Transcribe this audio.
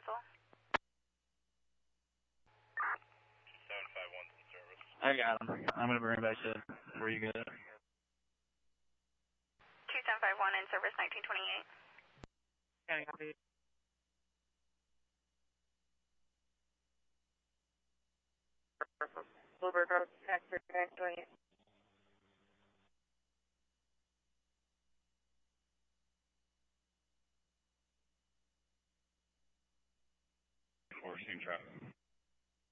cancel. 751's in service. I got him. I'm going to bring it back to where you got it. 2751 in service 1928. County copy. Bluebird Road, transfer 928. Forcing traffic.